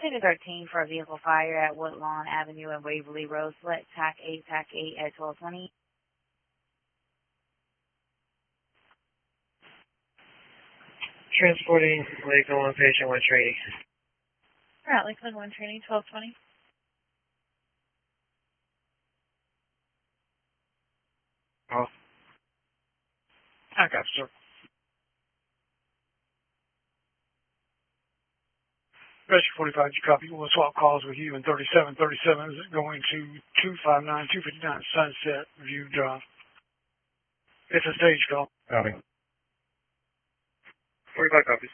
Ticket 13 for a vehicle fire at Woodlawn Avenue and Waverly Road. Select TAC 8 at 1220. Transporting Lakeland 1 patient 1 training. We're at Lakeland 1 training, 1220. Off. I got sir. Rescue 45, you copy. We'll swap calls with you in 37. 37 is going to 259, 259 Sunset View Drive. It's a stage call. Copy. 45 copies.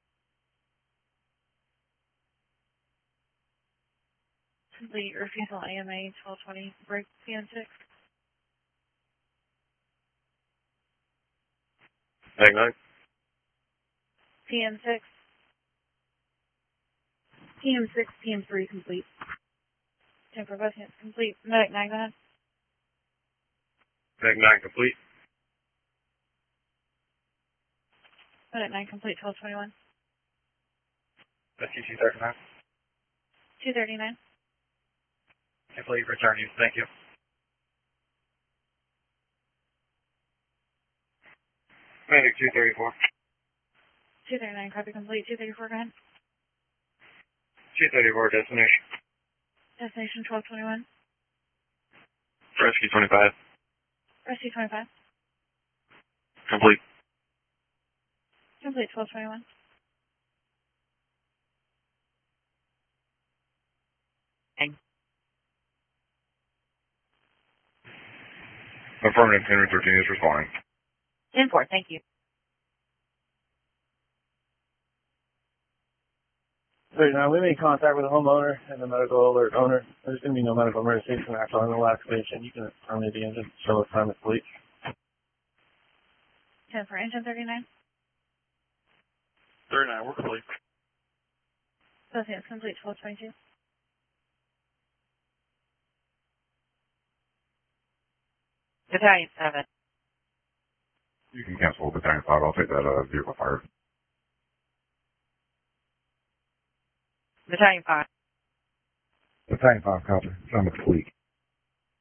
Complete refusal AMA 1220, break PM6. Tag 9. PM6. PM6, PM3 complete. 10 for both hands complete. Medic 9, go ahead. Tag 9 complete. Medic 9 complete, 1221. Rescue 239. 239. Complete, return you. Thank you. Medic 234. 239, copy complete. 234, go ahead. 234, destination. Destination 1221. Rescue 25. Rescue 25. Complete. Complete 1221. Affirmative, Henry 13 is responding. 10-4, thank you. 39, we made contact with the homeowner and the medical alert owner. There's going to be no medical emergency from actual on the last station. You can terminate the engine, show us time it's complete. 10 for engine 39. 39, we're complete. Both hands complete, 1222. Battalion 7. You can cancel Battalion 5. I'll take that vehicle fire. Battalion 5. Battalion 5, copy. I'm complete.